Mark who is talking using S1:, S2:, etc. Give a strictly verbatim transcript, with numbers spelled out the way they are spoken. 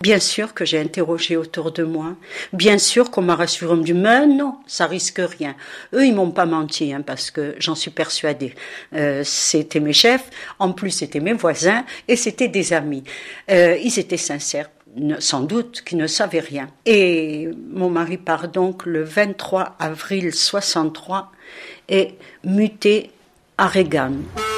S1: Bien sûr que j'ai interrogé autour de moi. Bien sûr qu'on m'a rassuré, on me dit, mais non, ça risque rien. Eux, ils m'ont pas menti, hein, parce que j'en suis persuadée. Euh, c'était mes chefs, en plus c'était mes voisins, et c'était des amis. Euh, ils étaient sincères, sans doute, qu'ils ne savaient rien. Et mon mari part donc le vingt-trois avril soixante-trois et muté à Regan.